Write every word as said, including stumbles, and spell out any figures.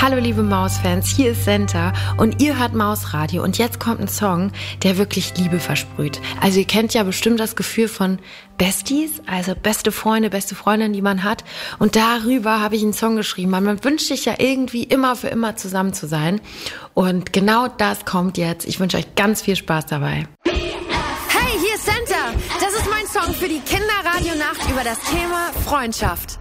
Hallo liebe Mausfans, hier ist Senta und ihr hört Mausradio und jetzt kommt ein Song, der wirklich Liebe versprüht. Also ihr kennt ja bestimmt das Gefühl von Besties, also beste Freunde, beste Freundin, die man hat, und darüber habe ich einen Song geschrieben. Man wünscht sich ja irgendwie immer für immer zusammen zu sein und genau das kommt jetzt. Ich wünsche euch ganz viel Spaß dabei. Hey, hier ist Senta. Das ist mein Song für die Kinderradionacht über das Thema Freundschaft.